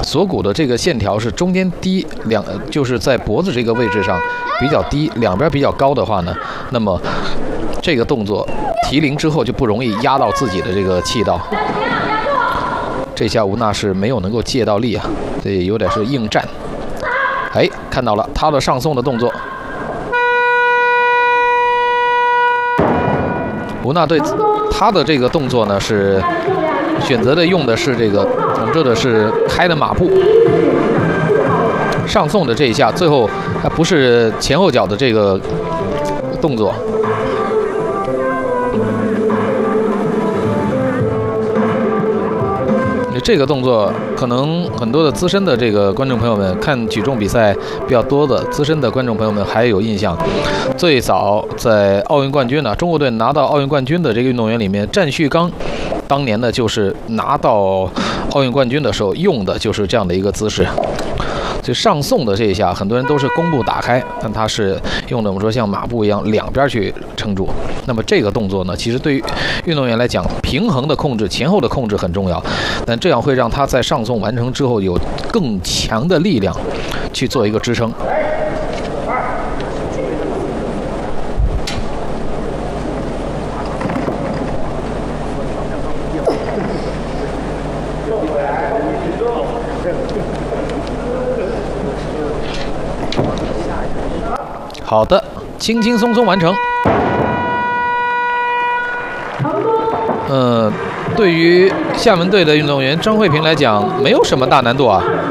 锁骨的这个线条是中间低就是在脖子这个位置上比较低，两边比较高的话呢，那么这个动作提铃之后就不容易压到自己的这个气道。这下吴娜是没有能够借到力啊，这有点是硬战。哎，看到了他的上送的动作。吴娜对他的这个动作呢是选择的用的是这个我们说的是开的马步，上送的这一下，最后还不是前后脚的这个动作。这个动作可能很多的资深的这个观众朋友们，看举重比赛比较多的资深的观众朋友们还有印象。最早在奥运冠军呢，中国队拿到奥运冠军的这个运动员里面，战旭刚当年呢就是拿到奥运冠军的时候用的就是这样的一个姿势。就上送的这一下，很多人都是弓步打开，但他是用的我们说像马步一样两边去撑住。那么这个动作呢，其实对于运动员来讲，平衡的控制、前后的控制很重要，但这样会让他在上送完成之后有更强的力量去做一个支撑。好的，轻轻松松完成。对于厦门队的运动员张慧萍来讲，没有什么大难度啊。